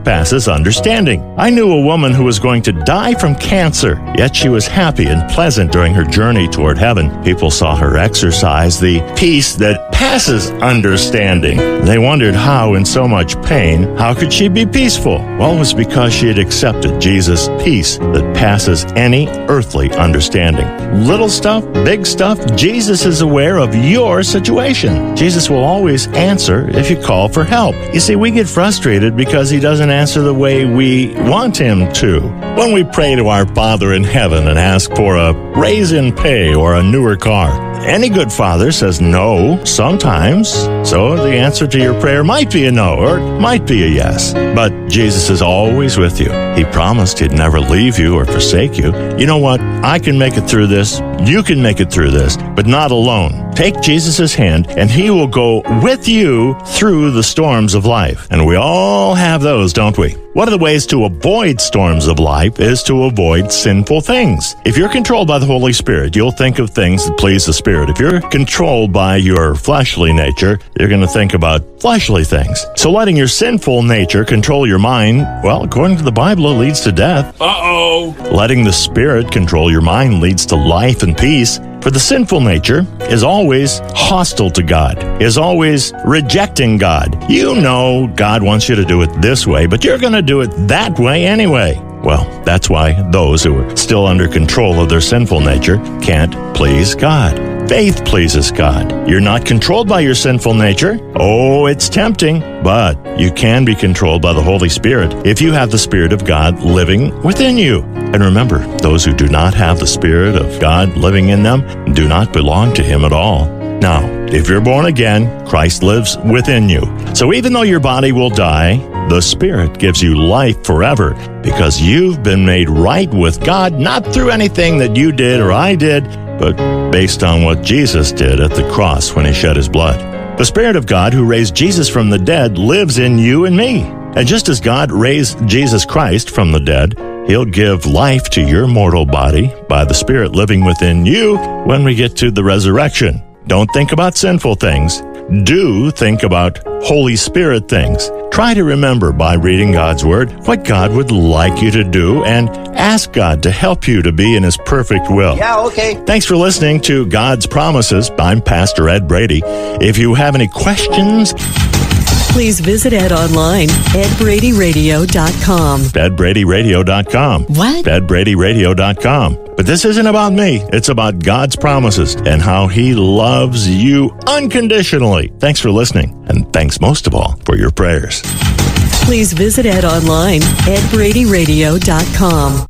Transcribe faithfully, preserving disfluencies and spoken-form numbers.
passes understanding. I knew a woman who was going to die from cancer, yet she was happy and pleasant during her journey toward heaven. People saw her exercise the peace that passes understanding. They wondered how, in so much pain, how could she be peaceful? Well, it was because she had accepted Jesus' peace that passes any earthly understanding. Little stuff, big stuff, Jesus is aware of your situation. Jesus will always answer if you call for help. You see, we get frustrated because he doesn't answer the way we want him to. When we pray to our Father in heaven and ask for a raise in pay or a newer car, any good father says no sometimes, so the answer to your prayer might be a no or might be a yes. But Jesus is always with you. He promised he'd never leave you or forsake you. You know what? I can make it through this. You can make it through this, but not alone. Take Jesus' hand, and he will go with you through the storms of life. And we all have those, don't we? One of the ways to avoid storms of life is to avoid sinful things. If you're controlled by the Holy Spirit, you'll think of things that please the Spirit. If you're controlled by your fleshly nature, you're going to think about fleshly things. So letting your sinful nature control your mind, well, according to the Bible, it leads to death. Uh-oh. Letting the Spirit control your mind leads to life and peace. For the sinful nature is always hostile to God, is always rejecting God. You know God wants you to do it this way, but you're going to do it that way anyway. Well, that's why those who are still under control of their sinful nature can't please God. Faith pleases God. You're not controlled by your sinful nature. Oh, it's tempting, but you can be controlled by the Holy Spirit if you have the Spirit of God living within you. And remember, those who do not have the Spirit of God living in them do not belong to Him at all. Now, if you're born again, Christ lives within you. So even though your body will die, the Spirit gives you life forever because you've been made right with God, not through anything that you did or I did, but based on what Jesus did at the cross when He shed His blood. The Spirit of God who raised Jesus from the dead lives in you and me. And just as God raised Jesus Christ from the dead, He'll give life to your mortal body by the Spirit living within you when we get to the resurrection. Don't think about sinful things. Do think about Holy Spirit things. Try to remember by reading God's Word what God would like you to do and ask God to help you to be in His perfect will. Yeah, okay. Thanks for listening to God's Promises. I'm Pastor Ed Brady. If you have any questions, please visit Ed online, ed brady radio dot com. ed brady radio dot com. What? ed brady radio dot com. But this isn't about me. It's about God's promises and how He loves you unconditionally. Thanks for listening, and thanks most of all for your prayers. Please visit Ed online, ed brady radio dot com.